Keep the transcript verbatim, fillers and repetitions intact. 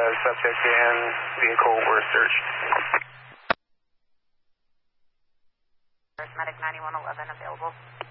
subject and vehicle were searched. Medic ninety-one eleven available.